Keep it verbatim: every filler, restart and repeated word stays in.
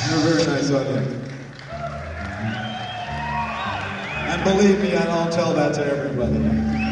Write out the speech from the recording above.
You're a very nice audience. And believe me, I don't tell that to everybody.